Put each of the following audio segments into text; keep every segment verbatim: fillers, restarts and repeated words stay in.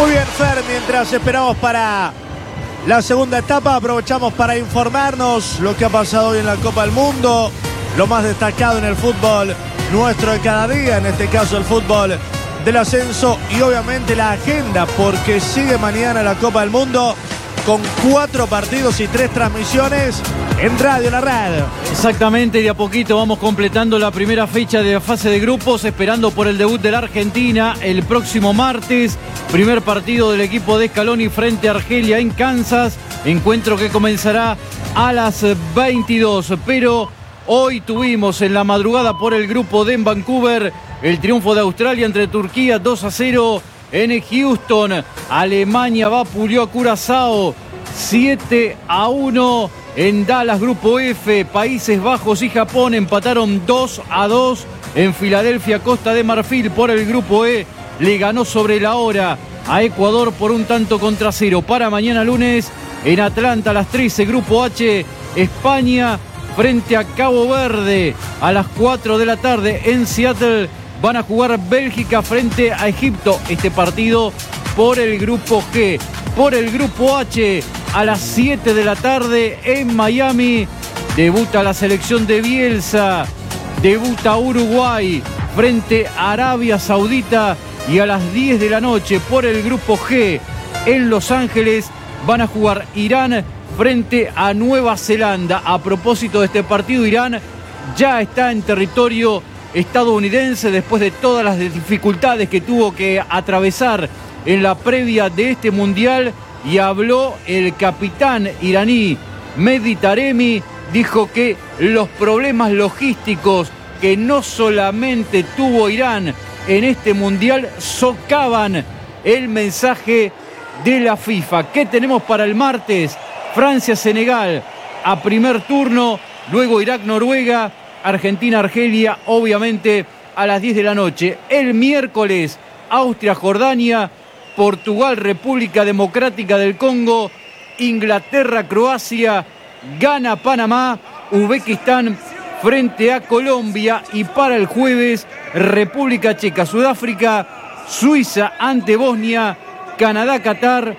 Muy bien, Fer, mientras esperamos para la segunda etapa, aprovechamos para informarnos lo que ha pasado hoy en la Copa del Mundo, lo más destacado en el fútbol nuestro de cada día, en este caso el fútbol del ascenso y obviamente la agenda, porque sigue mañana la Copa del Mundo con cuatro partidos y tres transmisiones en Radio La Radio. Exactamente, de a poquito vamos completando la primera fecha de la fase de grupos, esperando por el debut de la Argentina el próximo martes. Primer partido del equipo de Scaloni frente a Argelia en Kansas. Encuentro que comenzará a las veintidós. Pero hoy tuvimos en la madrugada por el grupo D en Vancouver el triunfo de Australia entre Turquía dos a cero. En Houston, Alemania vapuleó a Curazao siete a uno. En Dallas, grupo F, Países Bajos y Japón empataron dos a dos. En Filadelfia, Costa de Marfil por el grupo E le ganó sobre la hora a Ecuador por un tanto contra cero. Para mañana lunes, en Atlanta a las trece, grupo H, España frente a Cabo Verde. A las cuatro de la tarde en Seattle van a jugar Bélgica frente a Egipto. Este partido por el grupo G. Por el grupo H, a las siete de la tarde en Miami, debuta la selección de Bielsa. Debuta Uruguay frente a Arabia Saudita. Y a las diez de la noche por el grupo G en Los Ángeles van a jugar Irán frente a Nueva Zelanda. A propósito de este partido, Irán ya está en territorio estadounidense después de todas las dificultades que tuvo que atravesar en la previa de este mundial, y habló el capitán iraní Mehdi Taremi. Dijo que los problemas logísticos que no solamente tuvo Irán en este mundial socavan el mensaje de la FIFA. ¿Qué tenemos para el martes? Francia-Senegal a primer turno, luego Irak-Noruega, Argentina-Argelia, obviamente a las diez de la noche. El miércoles, Austria-Jordania, Portugal-República Democrática del Congo, Inglaterra-Croacia, Ghana-Panamá, Uzbekistán frente a Colombia, y para el jueves, República Checa, Sudáfrica, Suiza ante Bosnia, Canadá-Qatar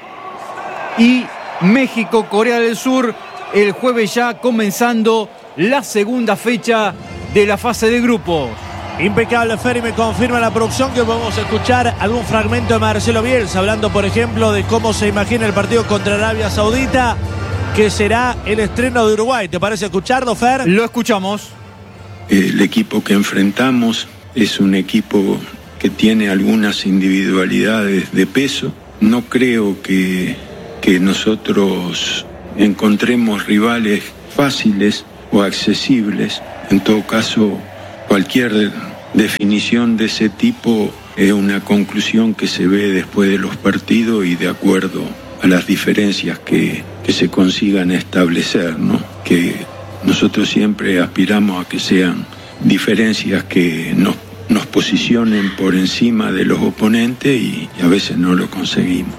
y México-Corea del Sur. El jueves ya comenzando la segunda fecha de la fase de grupos. Impecable, Fer, y me confirma la producción que podemos escuchar algún fragmento de Marcelo Bielsa hablando, por ejemplo, de cómo se imagina el partido contra Arabia Saudita, que será el estreno de Uruguay. ¿Te parece escucharlo, Fer? Lo escuchamos. El equipo que enfrentamos es un equipo que tiene algunas individualidades de peso. No creo que, que nosotros encontremos rivales fáciles o accesibles. En todo caso, cualquier definición de ese tipo es una conclusión que se ve después de los partidos y de acuerdo a las diferencias que, que se consigan establecer, ¿no? Que nosotros siempre aspiramos a que sean diferencias que nos, nos posicionen por encima de los oponentes y, y a veces no lo conseguimos.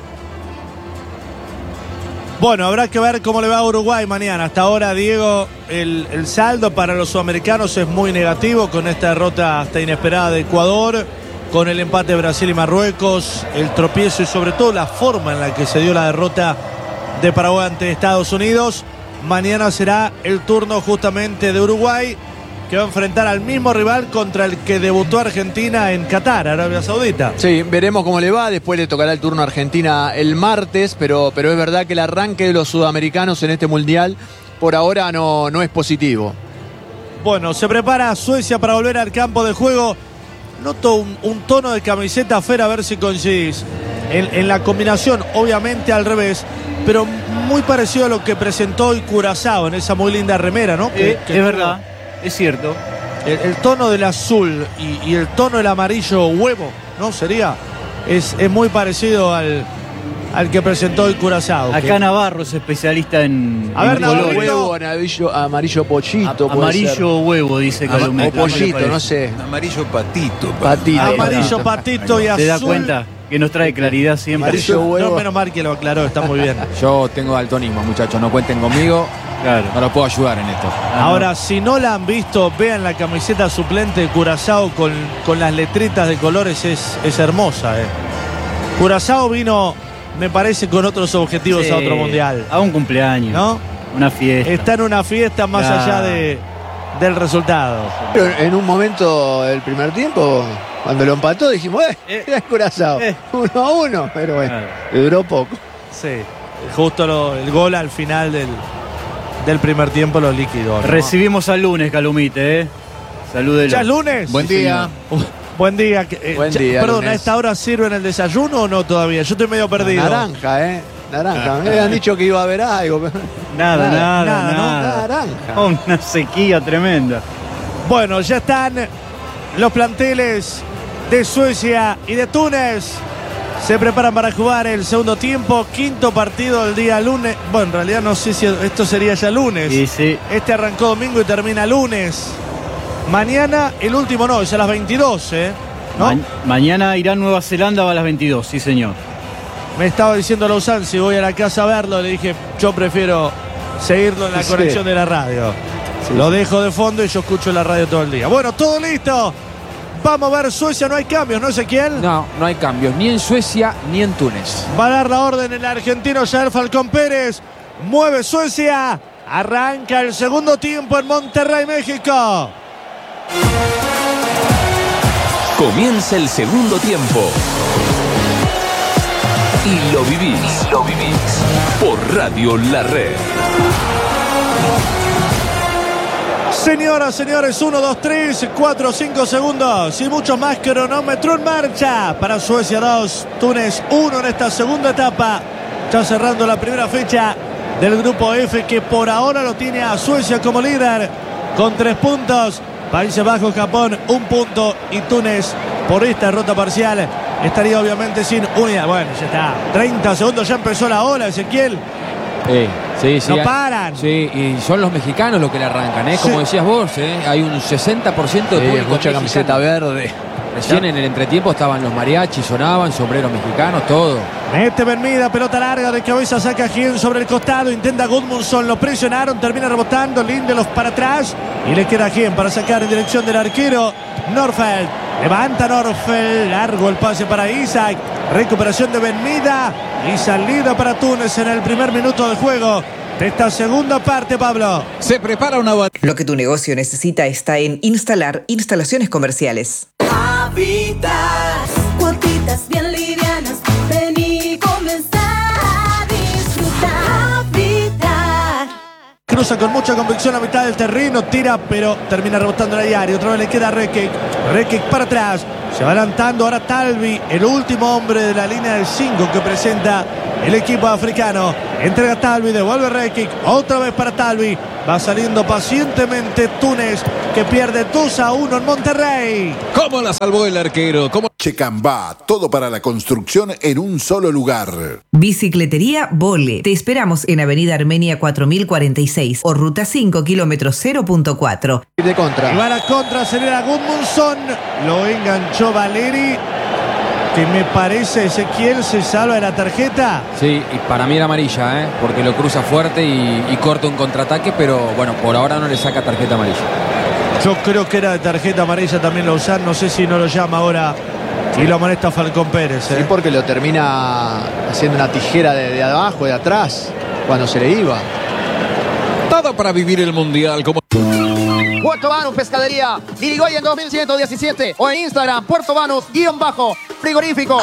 Bueno, habrá que ver cómo le va a Uruguay mañana. Hasta ahora, Diego, el, el saldo para los sudamericanos es muy negativo con esta derrota hasta inesperada de Ecuador, con el empate de Brasil y Marruecos, el tropiezo y sobre todo la forma en la que se dio la derrota de Paraguay ante Estados Unidos. Mañana será el turno justamente de Uruguay, que va a enfrentar al mismo rival contra el que debutó Argentina en Qatar, Arabia Saudita. Sí, veremos cómo le va. Después le tocará el turno a Argentina el martes, pero, pero es verdad que el arranque de los sudamericanos en este mundial por ahora no, no es positivo. Bueno, se prepara Suecia para volver al campo de juego. Noto un, un tono de camiseta, Fer, a ver si coincidís. En, en la combinación, obviamente al revés, pero muy parecido a lo que presentó hoy Curazao en esa muy linda remera, ¿no? Eh, que, que es verdad, es cierto. El, el tono del azul y, y el tono del amarillo huevo, ¿no? Sería, es, es muy parecido al, al que presentó hoy Curazao. Acá que... Navarro es especialista en, a en ver, colores. Huevo, amarillo, amarillo pochito. A, amarillo huevo, dice Calumne. O pollito, no sé. Amarillo patito. Patito. Amarillo patito y azul. ¿Se da cuenta? Que nos trae claridad siempre. Amarillo huevo. No, menos mal que lo aclaró, está muy bien. Yo tengo daltonismo, muchachos, no cuenten conmigo. Claro. No los puedo ayudar en esto. Ahora, si no la han visto, vean la camiseta suplente de Curazao con, con las letritas de colores, es, es hermosa, eh. Curazao vino, me parece, con otros objetivos Sí, a otro mundial, a un cumpleaños, ¿no? una fiesta. Está en una fiesta más Claro. allá de, del resultado. Pero en un momento del primer tiempo, cuando lo empató, dijimos, eh, Eh. era Curazao. Eh. Uno a uno, pero bueno, Claro. duró poco. Sí, justo lo- el gol al final del, del primer tiempo lo liquidó, ¿no? Recibimos al lunes, Calumite, ¿eh? Salúdelo. ¿Ya es lunes? Buen Sí, día. Buen día. que- eh, Buen ya- día, Perdón, lunes. ¿a esta hora sirven el desayuno o no todavía? Yo estoy medio perdido. Naranja, ¿eh? Naranja. Me habían dicho que iba a haber algo. pero- Nada, nada, nada, nada. ¿no? Naranja. Oh, una sequía tremenda. Bueno, ya están los planteles de Suecia y de Túnez. Se preparan para jugar el segundo tiempo, quinto partido del día lunes. Bueno, en realidad no sé si esto sería ya lunes. Y sí, Este arrancó domingo y termina lunes. Mañana el último no, es a las veintidós, ¿eh? ¿No? ma- mañana Irán, Nueva Zelanda va a las veintidós, sí señor. Me estaba diciendo Lausanne si voy a la casa a verlo. Le dije, yo prefiero seguirlo en la Sí. conexión de la radio. Lo dejo de fondo y yo escucho la radio todo el día. Bueno, todo listo. Vamos a ver Suecia, no hay cambios, ¿no, Ezequiel? No, no hay cambios, ni en Suecia ni en Túnez. Va a dar la orden el argentino Jair Falcón Pérez. Mueve Suecia. Arranca el segundo tiempo en Monterrey, México. Comienza el segundo tiempo. Y lo vivís. Y lo vivís. Por Radio La Red. Señoras, señores, uno, dos, tres, cuatro, cinco segundos y mucho más. Cronómetro en marcha para Suecia dos, Túnez uno en esta segunda etapa. Ya cerrando la primera fecha del grupo F, que por ahora lo tiene a Suecia como líder con tres puntos. Países Bajos, Japón, un punto, y Túnez, por esta derrota parcial, estaría obviamente sin unidad. Bueno, ya está. treinta segundos, ya empezó la ola, Ezequiel. Sí, sí, sí. No hay- paran. Sí, y son los mexicanos los que le arrancan, ¿eh? Como Sí. decías vos, ¿eh? Hay un sesenta por ciento de Sí, público mucha mexicano. camiseta verde. Recién en el entretiempo estaban los mariachis, sonaban, sombreros mexicanos, todo. Mete Benmida, pelota larga de cabeza, saca Gien sobre el costado, intenta Gudmundsson, lo presionaron, termina rebotando, Lindelof para atrás y le queda Gien para sacar en dirección del arquero Norfeld. Levanta Norfeld, largo el pase para Isaac, recuperación de Benmida y salida para Túnez en el primer minuto de juego de esta segunda parte, Pablo. Se prepara una batalla. Lo que tu negocio necesita está en Instalar Instalaciones Comerciales. Habitat. Cuotitas bien livianas. Ven y comenzar a disfrutar. Habitat. Cruza con mucha convicción a mitad del terreno, tira, pero termina rebotando en el área. Otra vez le queda a Rekic. Rekic para atrás. Se va adelantando ahora Talvi, el último hombre de la línea del cinco que presenta el equipo africano. Entrega Talvi, devuelve Rekic. Otra vez para Talvi. Va saliendo pacientemente Túnez, que pierde dos a uno en Monterrey. ¿Cómo la salvó el arquero? ¿Cómo? Checambá, todo para la construcción en un solo lugar. Bicicletería Vole. Te esperamos en Avenida Armenia cuatro mil cuarenta y seis o Ruta cinco, kilómetro cero punto cuatro. De Y contra. va a la contra, acelera Gudmundsson. Lo enganchó Valeri, que me parece, Ezequiel, se salva de la tarjeta. Sí, y para mí era amarilla, ¿eh? Porque lo cruza fuerte y, y corta un contraataque, pero bueno, por ahora no le saca tarjeta amarilla. Yo creo que era de tarjeta amarilla también Lausanne. No sé si no lo llama ahora y lo amonesta Falcón Pérez. Sí, ¿eh? porque lo termina haciendo una tijera de, de abajo, de atrás, cuando se le iba. Todo para vivir el mundial como. Puerto Banús Pescadería, Irigoyen dos mil ciento diecisiete o en Instagram Puerto Banús guión bajo frigorífico.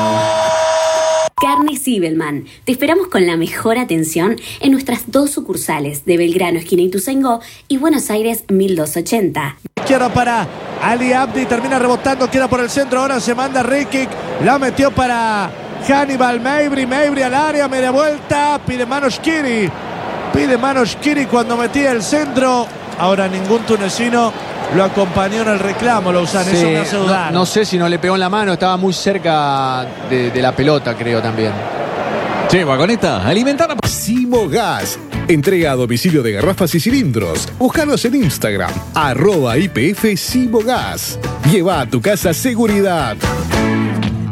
Carne Sibelman. Te esperamos con la mejor atención en nuestras dos sucursales de Belgrano, esquina Ituzaingó, y Buenos Aires mil doscientos ochenta. Izquierda para Ali Abdi, termina rebotando, queda por el centro, ahora se manda Rekic, la metió para Hannibal Mejbri, Mejbri al área, media vuelta, pide mano Shkiri, pide mano Shkiri cuando metía el centro. Ahora ningún tunecino lo acompañó en el reclamo, Lausanne, eso Sí, me hace no, dudar. no sé si no le pegó en la mano, estaba muy cerca de, de la pelota, creo también. Che, vagoneta, alimentar a. Simogas. Entrega a domicilio de garrafas y cilindros. Búscanos en Instagram, arroba I P F Simogas. Lleva a tu casa seguridad.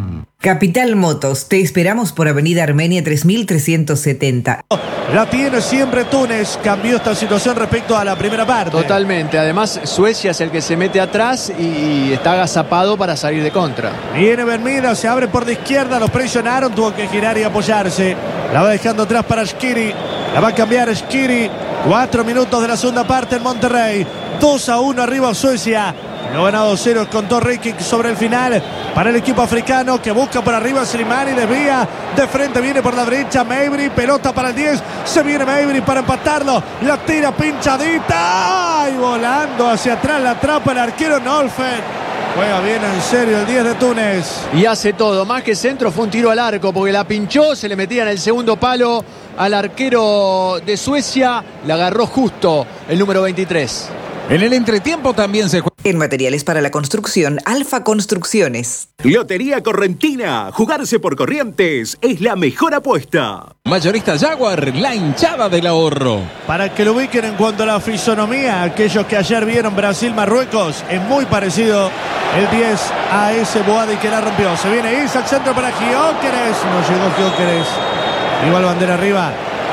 Capital Motos, te esperamos por Avenida Armenia tres mil trescientos setenta. La tiene siempre Túnez, cambió esta situación respecto a la primera parte. Totalmente, además Suecia es el que se mete atrás y está agazapado para salir de contra. Viene Vermida, se abre por la izquierda, los presionaron, tuvo que girar y apoyarse. La va dejando atrás para Schiri, la va a cambiar Schiri. Cuatro minutos de la segunda parte en Monterrey. dos a uno arriba Suecia. Lo ganado dos cero con Torrekic sobre el final para el equipo africano que busca por arriba Slimani, desvía de frente, viene por la derecha Mabry, pelota para el diez, se viene Mabry para empatarlo, la tira pinchadita y volando hacia atrás la atrapa el arquero Nolfet. Juega bien en serio el diez de Túnez. Y hace todo, más que centro fue un tiro al arco porque la pinchó, se le metía en el segundo palo al arquero de Suecia, la agarró justo el número veintitrés. En el entretiempo también se juega. En materiales para la construcción, Alfa Construcciones. Lotería Correntina. Jugarse por corrientes es la mejor apuesta. Mayorista Jaguar, la hinchada del ahorro. Para que lo ubiquen en cuanto a la fisonomía, aquellos que ayer vieron Brasil-Marruecos, es muy parecido el diez a ese Boadi que la rompió. Se viene Isaac, centro para Gyökeres. No llegó Gyökeres. Igual bandera arriba.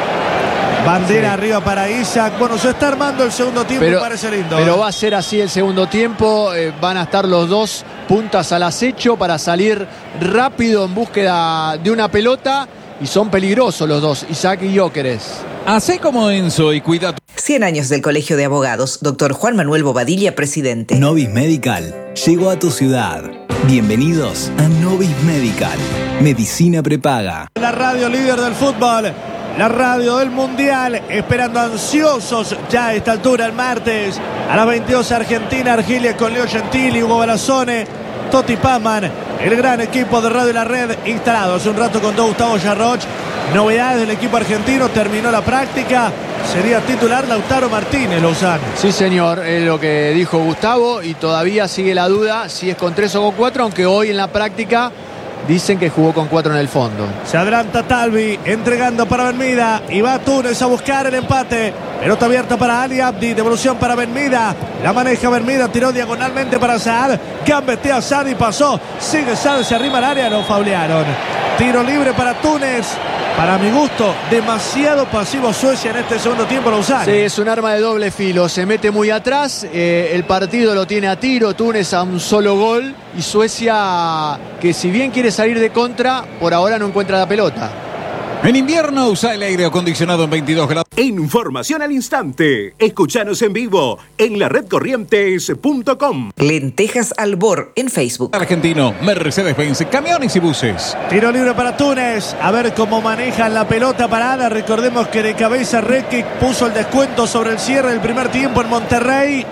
Bandera sí. arriba para Isaac. Bueno, se está armando el segundo tiempo pero, y parece lindo. Pero va a ser así el segundo tiempo. Eh, van a estar los dos puntas al acecho para salir rápido en búsqueda de una pelota. Y son peligrosos los dos, Isaac y Gyökeres. Hacé como Enzo y cuida. cien años del Colegio de Abogados. Doctor Juan Manuel Bobadilla, presidente. Novis Medical llegó a tu ciudad. Bienvenidos a Novis Medical. Medicina prepaga. La radio líder del fútbol. La radio del Mundial, esperando ansiosos ya a esta altura el martes. A las veintidós Argentina, Argelia con Leo Gentili, Hugo Balazone, Toti Pazman, el gran equipo de Radio La Red instalado hace un rato con todo Gustavo Yarroch. Novedades del equipo argentino, terminó la práctica. Sería titular Lautaro Martínez, Lozano. Sí, señor, es lo que dijo Gustavo y todavía sigue la duda si es con tres o con cuatro, aunque hoy en la práctica dicen que jugó con cuatro en el fondo. Se adelanta Talvi, entregando para Benmida. Y va Túnez a buscar el empate. Pelota abierta para Ali Abdi. Devolución para Benmida. La maneja Benmida. Tiró diagonalmente para Saad. Gambetea Saad y pasó. Sigue Saad, se arrima al área. Lo faulearon. Tiro libre para Túnez. Para mi gusto, demasiado pasivo Suecia en este segundo tiempo, lo usan. Sí, es un arma de doble filo. Se mete muy atrás. Eh, el partido lo tiene a tiro. Túnez a un solo gol. Y Suecia, que si bien quiere salir de contra, por ahora no encuentra la pelota. En invierno usa el aire acondicionado en veintidós grados. Información al instante. Escuchanos en vivo en la red corrientes punto com. Lentejas Albor en Facebook. Argentino, Mercedes-Benz, camiones y buses. Tiro libre para Túnez. A ver cómo manejan la pelota parada. Recordemos que de cabeza Rekic puso el descuento sobre el cierre del primer tiempo en Monterrey.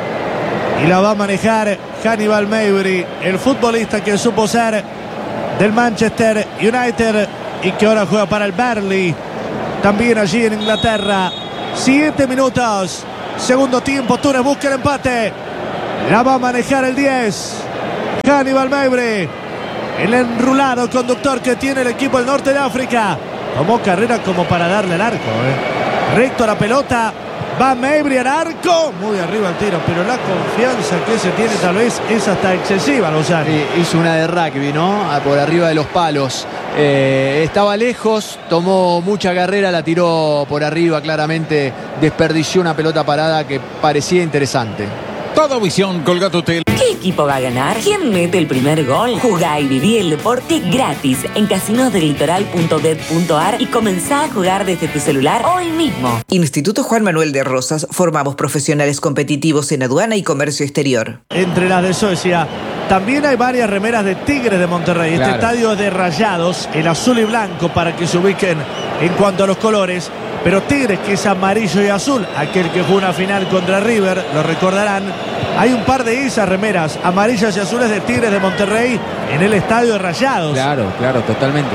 Y la va a manejar Hannibal Mabry, el futbolista que supo ser del Manchester United y que ahora juega para el Burnley, también allí en Inglaterra. Siete minutos, segundo tiempo, Túnez busca el empate. La va a manejar el diez, Hannibal Mabry, el enrulado conductor que tiene el equipo del norte de África. Tomó carrera como para darle al arco, ¿eh? Recto a la pelota. Va Mabry al arco, muy arriba el tiro, pero la confianza que se tiene tal vez es hasta excesiva, Lozano. Sí, hizo una de rugby, ¿no? Por arriba de los palos. Eh, estaba lejos, tomó mucha carrera, la tiró por arriba, claramente desperdició una pelota parada que parecía interesante. Todo Visión Colgate Hotel. ¿Qué equipo va a ganar? ¿Quién mete el primer gol? Jugá y viví el deporte gratis en casinos del litoral punto bet punto ar y comenzá a jugar desde tu celular hoy mismo. Instituto Juan Manuel de Rosas, formamos profesionales competitivos en aduana y comercio exterior. Entre las de Suecia, también hay varias remeras de Tigres de Monterrey. Claro. Este estadio es de Rayados, el azul y blanco para que se ubiquen en cuanto a los colores. Pero Tigres, que es amarillo y azul, aquel que jugó una final contra River, lo recordarán. Hay un par de esas remeras amarillas y azules de Tigres de Monterrey en el estadio de Rayados. Claro, claro, totalmente.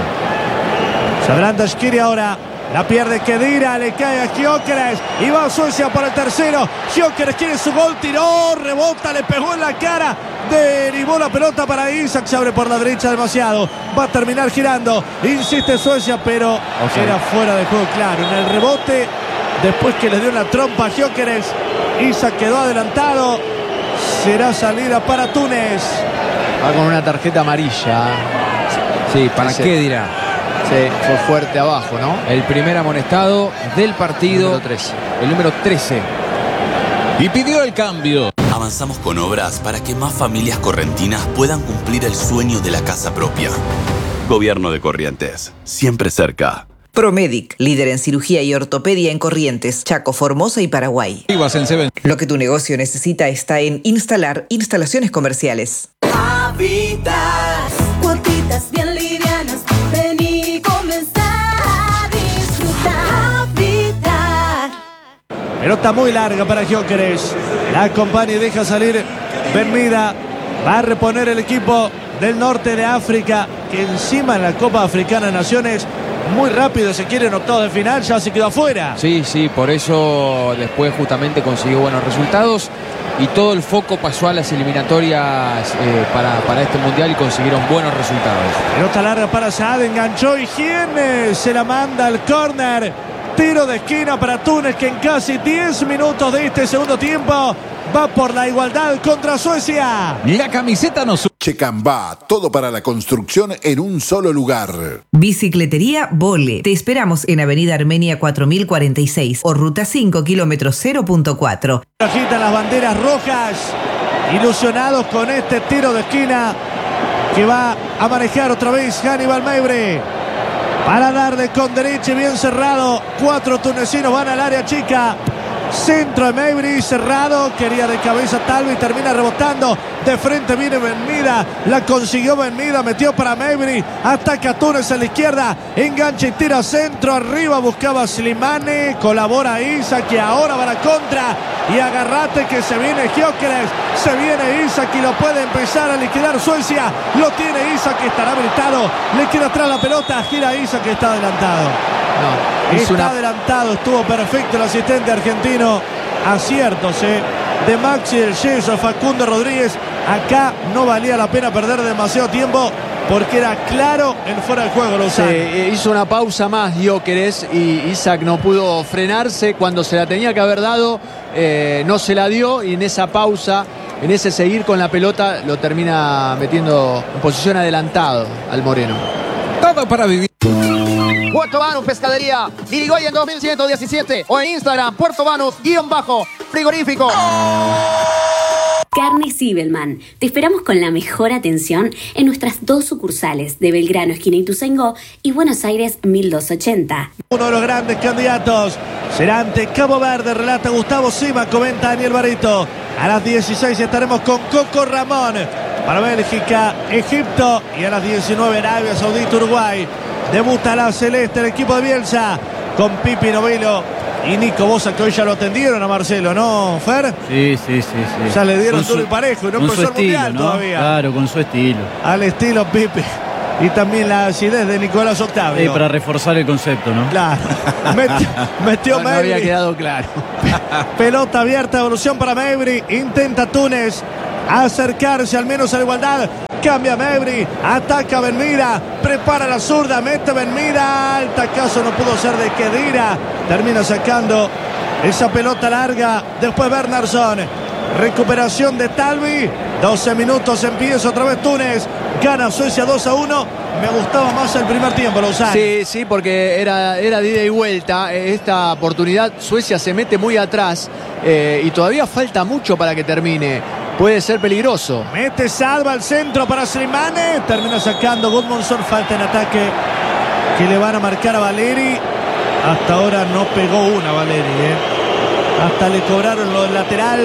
Se adelanta Schiri ahora. La pierde Khedira, le cae a Gyökeres y va a Suecia por el tercero. Gyökeres quiere su gol, tiró, rebota, le pegó en la cara. Derivó la pelota para Isaac, se abre por la derecha demasiado. Va a terminar girando. Insiste Suecia, pero okay. Era fuera de juego, claro. En el rebote, después que le dio la trompa a Gyökeres, Isaac quedó adelantado. Será salida para Túnez. Va con una tarjeta amarilla. Sí, ¿para Sí, qué sí. dirá? Sí, fue fuerte abajo, ¿no? El primer amonestado del partido. Número trece. El número trece. Y pidió el cambio. Avanzamos con obras para que más familias correntinas puedan cumplir el sueño de la casa propia. Gobierno de Corrientes, siempre cerca. Promedic, líder en cirugía y ortopedia en Corrientes, Chaco, Formosa y Paraguay. Lo que tu negocio necesita está en Instalar Instalaciones Comerciales. Habitat, cuotitas bien livianas, ven y comenzá a disfrutar. Habitat. Pelota muy larga para Gyökeres. La acompaña y deja salir Benmida. Va a reponer el equipo del norte de África, que encima en la Copa Africana de Naciones muy rápido se quiere en octavos de final, ya se quedó afuera. Sí, sí, por eso después justamente consiguió buenos resultados y todo el foco pasó a las eliminatorias eh, para, para este mundial y consiguieron buenos resultados. Pelota larga para Saad, enganchó Higiene, se la manda al córner. Tiro de esquina para Túnez, que en casi diez minutos de este segundo tiempo va por la igualdad contra Suecia. La camiseta nos... Checambá, todo para la construcción en un solo lugar. Bicicletería Vole. Te esperamos en Avenida Armenia cuatro mil cuarenta y seis o Ruta cinco, kilómetro cero punto cuatro. Agitan las banderas rojas, ilusionados con este tiro de esquina que va a manejar otra vez Hannibal Mejbri. Para darle con derecha bien cerrado. Cuatro tunecinos van al área chica. Centro de Mejbri, cerrado. Quería de cabeza Talvi, termina rebotando. De frente viene Benmida. La consiguió Benmida, metió para Mejbri. Ataca Túnez a la izquierda. Engancha y tira centro. Arriba buscaba Slimani. Colabora Isaac, que ahora va a la contra. Y agarrate que se viene Gyökeres. Se viene Isaac y lo puede empezar a liquidar Suecia. Lo tiene Isaac, que estará habilitado. Le queda atrás la pelota. Gira Isaac, que está adelantado. No, Está una... adelantado, estuvo perfecto el asistente argentino. Aciertos eh, de Maxi del Yeso, Facundo Rodríguez. Acá no valía la pena perder demasiado tiempo porque era claro el fuera de juego. Lo Se eh, hizo una pausa más Gyökeres y Isaac no pudo frenarse cuando se la tenía que haber dado. Eh, no se la dio y en esa pausa, en ese seguir con la pelota, lo termina metiendo en posición adelantado al moreno. Todo para vivir. Puerto Banús Pescadería, Irigoyen dos mil ciento diecisiete o en Instagram, Puerto Banús, guión bajo, frigorífico. Carne Sibelman. Te esperamos con la mejor atención en nuestras dos sucursales de Belgrano, esquina Ituzaingó y Buenos Aires mil doscientos ochenta. Uno de los grandes candidatos será ante Cabo Verde, relata Gustavo Sima, comenta Daniel Barito. A las dieciséis estaremos con Coco Ramón para Bélgica, Egipto, y a las diecinueve Arabia Saudita, Uruguay. Debuta la Celeste, el equipo de Bielsa, con Pipi Novelo y Nico Bosa, que hoy ya lo atendieron a Marcelo, ¿no, Fer? Sí, sí, sí, sí. Ya le dieron Con su- todo el parejo y no con empezó su el mundial estilo, ¿no? todavía. Claro, con su estilo. Al estilo Pipi. Y también la acidez de Nicolás Octavio. Sí, para reforzar el concepto, ¿no? Claro. Metió, metió No, no había Mejbri. quedado claro. Pelota abierta, evolución para Mejbri. Intenta Túnez acercarse al menos a la igualdad. Cambia Mejbri, ataca Benmida, prepara la zurda, mete Benmida. El tacazo no pudo ser de Khedira. Termina sacando esa pelota larga. Después Bernardsson. Recuperación de Talvi. doce minutos, empieza otra vez Túnez. Gana Suecia dos a uno. Me gustaba más el primer tiempo, Lozano. Sí, sí, porque era, era de ida y vuelta. Esta oportunidad Suecia se mete muy atrás eh, y todavía falta mucho para que termine. Puede ser peligroso. Mete Salva al centro para Slimani. Termina sacando Gudmundsson. Falta en ataque que le van a marcar a Valeri. Hasta ahora no pegó una Valeri. ¿eh? Hasta le cobraron lo del lateral.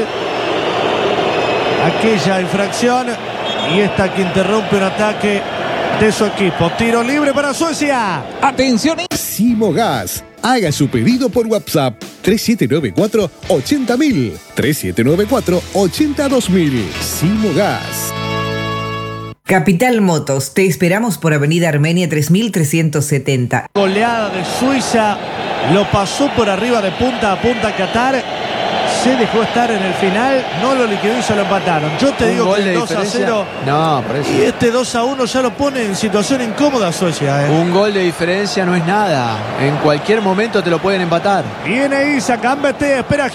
Aquella infracción. Y esta que interrumpe un ataque de su equipo. Tiro libre para Suecia. Atención. Simogas. Haga su pedido por WhatsApp tres siete nueve cuatro ochenta mil, tres siete nueve cuatro ochenta dos mil. Simogas. Capital Motos. Te esperamos por Avenida Armenia tres mil trescientos setenta. Goleada de Suiza. Lo pasó por arriba de punta a punta Qatar. Se dejó estar en el final, no lo liquidó y se lo empataron. Yo te Un digo gol que el de dos a diferencia. cero No, por eso. y este dos a uno ya lo pone en situación incómoda a Suecia. ¿eh? Un gol de diferencia no es nada. En cualquier momento te lo pueden empatar. Viene Isaac, Ambete, espera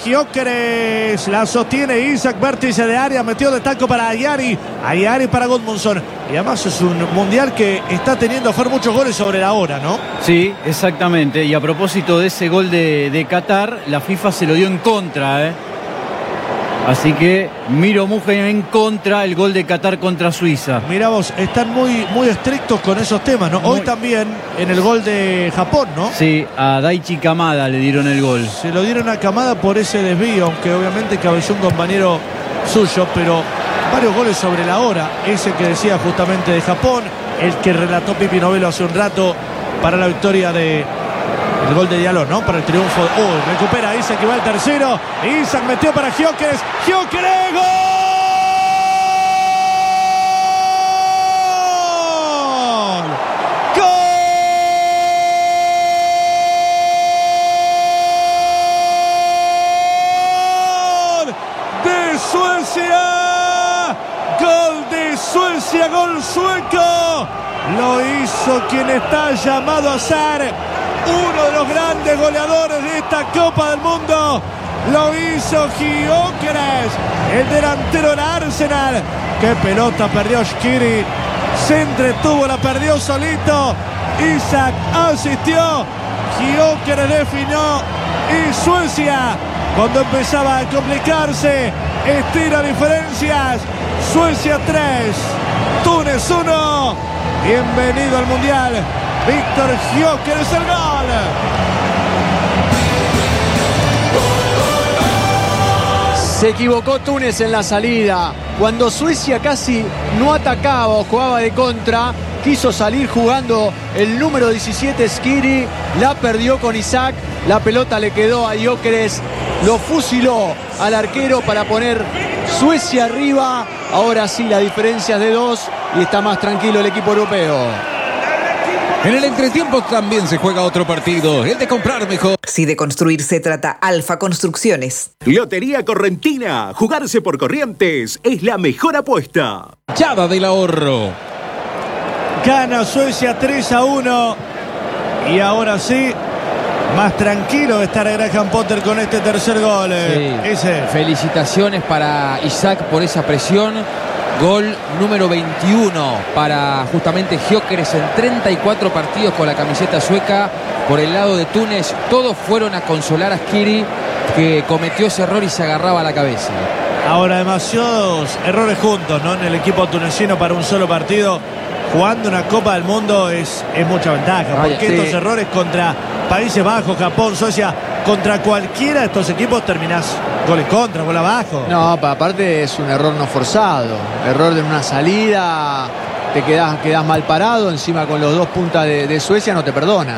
Gyökeres, la sostiene Isaac, vértice de área, metió de taco para Ayari, Ayari para Gudmundsson, Y además es un mundial que está teniendo a hacer muchos goles sobre la hora, ¿no? Sí, exactamente. Y a propósito de ese gol de, de Qatar, la FIFA se lo dio en contra, ¿eh? Así que Miro Mugen en contra el gol de Qatar contra Suiza. Mirá vos, están muy, muy estrictos con esos temas, ¿no? Muy... Hoy también en el gol de Japón, ¿no? Sí, a Daichi Kamada le dieron el gol. Se lo dieron a Kamada por ese desvío, aunque obviamente cabeceó un compañero suyo, pero varios goles sobre la hora. Ese que decía justamente de Japón, el que relató Pipi Novello hace un rato para la victoria de... El gol de Diallo, ¿no? Para el triunfo. Uy, recupera Isaac que va al tercero. Isaac metió para Gyökeres. ¡Gyökeres! ¡Gol! ¡Gol! ¡De Suecia! ¡Gol de Suecia! ¡Gol sueco! Lo hizo quien está llamado a ser uno de los grandes goleadores de esta Copa del Mundo. Lo hizo Gyökeres, el delantero del Arsenal. Qué pelota perdió Shqiri. Se entretuvo, la perdió solito. Isaac asistió. Gyökeres definió. Y Suecia, cuando empezaba a complicarse, estira diferencias. Suecia tres, Túnez uno. Bienvenido al Mundial, Víctor Gyökeres, el gol. Se equivocó Túnez en la salida. Cuando Suecia casi no atacaba o jugaba de contra, quiso salir jugando el número diecisiete Shqiri, la perdió con Isaac, la pelota le quedó a Gyökeres, lo fusiló al arquero para poner Suecia arriba. Ahora sí, la diferencia es de dos y está más tranquilo el equipo europeo. En el entretiempo también se juega otro partido, el de comprar mejor. Si de construir se trata, Alfa Construcciones. Lotería Correntina. Jugarse por Corrientes es la mejor apuesta. Chada del ahorro. Gana Suecia tres a uno. Y ahora sí, más tranquilo estar Graham Potter con este tercer gol. Sí. Ese. Felicitaciones para Isaac por esa presión. Gol número veintiuno para justamente Gyökeres en treinta y cuatro partidos con la camiseta sueca. Por el lado de Túnez, todos fueron a consolar a Shqiri, que cometió ese error y se agarraba a la cabeza. Ahora demasiados errores juntos, ¿no? En el equipo tunecino para un solo partido. Jugando una Copa del Mundo es, es mucha ventaja. Vaya, porque sí. Estos errores contra Países Bajos, Japón, Suecia, contra cualquiera de estos equipos terminás gol en contra, gol abajo. No, aparte es un error no forzado. Error de una salida, te quedás, quedás mal parado. Encima con los dos puntas de, de Suecia no te perdonan.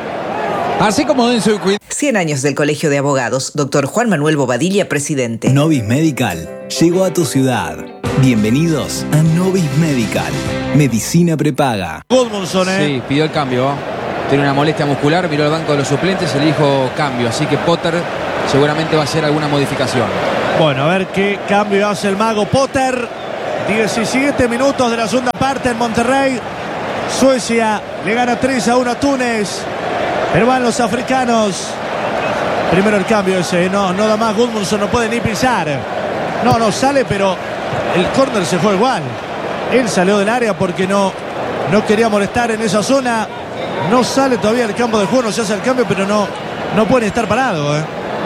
Así como en su cien años del Colegio de Abogados, doctor Juan Manuel Bobadilla, presidente. Novis Medical llegó a tu ciudad. Bienvenidos a Novis Medical. Medicina prepaga. Gudmundsson, ¿eh? Sí, pidió el cambio. Tiene una molestia muscular, miró al banco de los suplentes y le dijo cambio. Así que Potter seguramente va a hacer alguna modificación. Bueno, a ver qué cambio hace el mago Potter. diecisiete minutos de la segunda parte en Monterrey. Suecia le gana tres a uno a Túnez. Pero van los africanos. Primero el cambio ese, no, no da más. Gudmundsson no puede ni pisar. No, no sale, pero el córner se fue igual. Él salió del área porque no, no quería molestar en esa zona. No sale todavía el campo de juego, no se hace el cambio, pero no, no puede estar parado. ¿eh?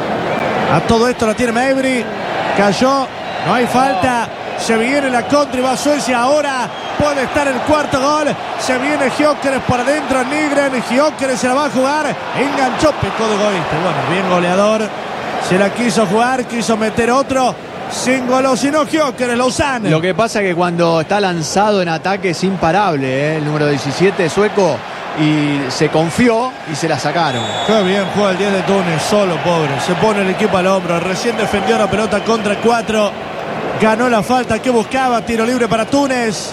A todo esto lo tiene Mejbri. Cayó, no hay falta. Se viene la contra y va Suecia ahora. Puede estar el cuarto gol. Se viene Gyökeres por adentro. Nygren. Gyökeres se la va a jugar. Enganchó, pecó de egoísta. Bueno, bien goleador. Se la quiso jugar, quiso meter otro. Sin golosino Gyökeres, Lausanne. Lo que pasa es que cuando está lanzado en ataque es imparable, ¿eh? El número diecisiete sueco. Y se confió y se la sacaron. Qué bien juega el diez de Túnez, solo, pobre. Se pone el equipo al hombro. Recién defendió la pelota contra el cuatro. Ganó la falta que buscaba. Tiro libre para Túnez.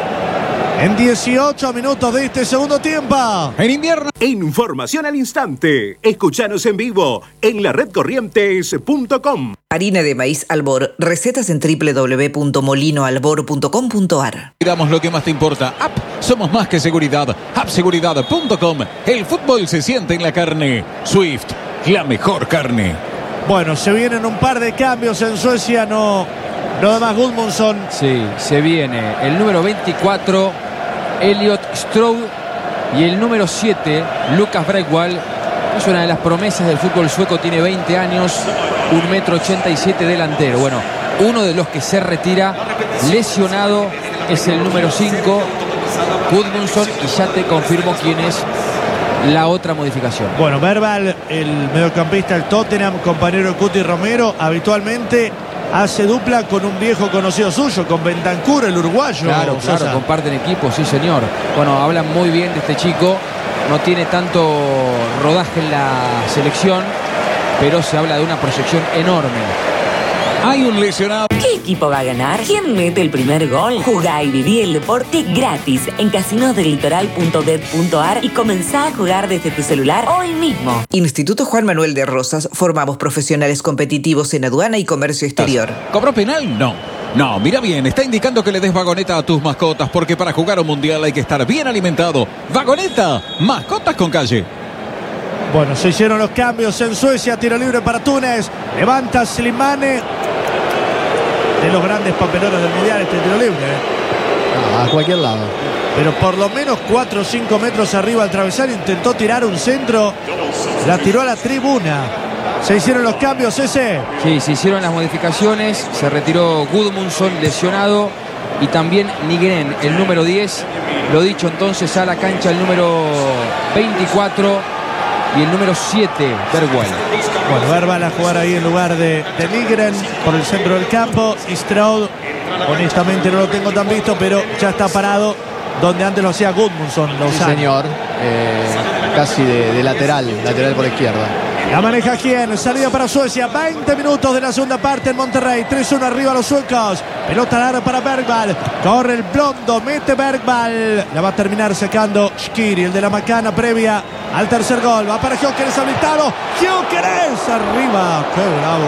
En dieciocho minutos de este segundo tiempo. En invierno. Información al instante. Escuchanos en vivo en la red corrientes punto com. Harina de maíz Albor. Recetas en doble u doble u doble u punto molino albor punto com punto a r. Damos lo que más te importa. App. Somos más que seguridad. app seguridad punto com. El fútbol se siente en la carne. Swift. La mejor carne. Bueno, se vienen un par de cambios en Suecia. No, No más Gudmundsson. Sí, se viene el número veinticuatro, Elliot Stroud, y el número siete, Lucas Bräckvall. Es una de las promesas del fútbol sueco, tiene veinte años, un metro ochenta y siete delantero. Bueno, uno de los que se retira lesionado es el número cinco, Gudmundsson, y ya te confirmo quién es la otra modificación. Bueno, Verbal, el mediocampista del Tottenham, compañero de Cuti Romero, habitualmente hace dupla con un viejo conocido suyo, con Bentancur, el uruguayo. Claro, claro, Sosa. comparten equipo, sí señor. Bueno, hablan muy bien de este chico, no tiene tanto rodaje en la selección, pero se habla de una proyección enorme. Hay un lesionado. ¿Qué equipo va a ganar? ¿Quién mete el primer gol? Jugá y viví el deporte gratis en casinos del litoral punto bet punto ar y comenzá a jugar desde tu celular hoy mismo. Instituto Juan Manuel de Rosas. Formamos profesionales competitivos en aduana y comercio exterior. ¿Cobró penal? No. No, mira bien, está indicando que le des vagoneta a tus mascotas porque para jugar un mundial hay que estar bien alimentado. ¡Vagoneta! Mascotas con calle. Bueno, se hicieron los cambios en Suecia. Tiro libre para Túnez. Levanta Slimane. De los grandes papelones del mundial este tiro libre. ¿eh? A cualquier lado. Pero por lo menos cuatro o cinco metros arriba al travesaño. Intentó tirar un centro. La tiró a la tribuna. Se hicieron los cambios, ese. Sí, se hicieron las modificaciones. Se retiró Gudmundsson, lesionado. Y también Nigren, el número diez. Lo dicho, entonces a la cancha el número veinticuatro. Y el número siete, Bräckvall. Bueno, Verbal a jugar ahí en lugar de, de Nigren por el centro del campo. Y Stroud, honestamente no lo tengo tan visto, pero ya está parado donde antes lo hacía Gudmundsson. Lo sí, señor. Eh, casi de, de lateral, lateral por izquierda. La maneja quién, salida para Suecia, veinte minutos de la segunda parte en Monterrey, tres uno arriba los suecos, pelota larga para Bräckvall, corre el blondo, mete Bräckvall, la va a terminar sacando Shkiri, el de la macana previa al tercer gol, va para Gyökeres habilitado, Gyökeres arriba, qué bravo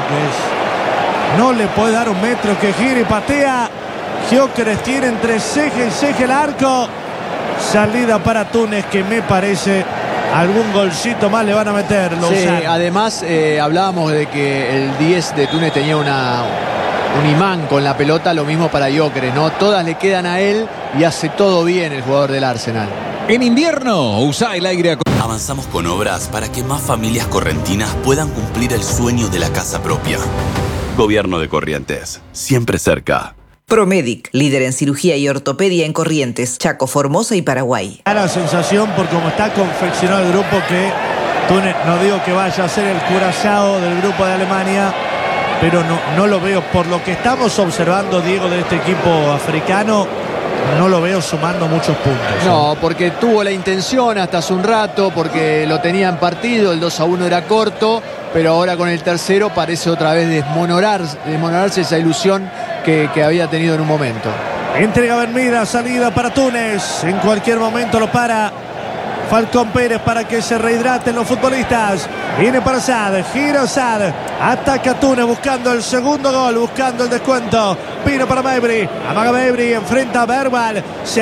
que es, no le puede dar un metro que gire y patea, Gyökeres tiene entre ceja y ceja el arco, salida para Túnez que me parece... Algún golcito más le van a meter. Sí, además eh, hablábamos de que el diez de Túnez tenía una, un imán con la pelota, lo mismo para Gyökeres, ¿no? Todas le quedan a él y hace todo bien el jugador del Arsenal. En invierno, usa el aire. Avanzamos con obras para que más familias correntinas puedan cumplir el sueño de la casa propia. Gobierno de Corrientes, siempre cerca. Promedic, líder en cirugía y ortopedia en Corrientes, Chaco, Formosa y Paraguay. Da la sensación, por cómo está confeccionado el grupo, que Túnez, no digo que vaya a ser el curazao del grupo de Alemania, pero no, no lo veo, por lo que estamos observando, Diego, de este equipo africano, no lo veo sumando muchos puntos. No, porque tuvo la intención hasta hace un rato, porque lo tenía en partido, el dos a uno era corto, pero ahora con el tercero parece otra vez desmonorarse, desmonorarse esa ilusión que, que había tenido en un momento. Entrega Benmida, salida para Túnez, en cualquier momento lo para Falcón Pérez para que se rehidraten los futbolistas. Viene para Sad, gira Sad, ataca Túnez buscando el segundo gol, buscando el descuento. Vino para Mejbri, amaga Mejbri, enfrenta a Bräckvall.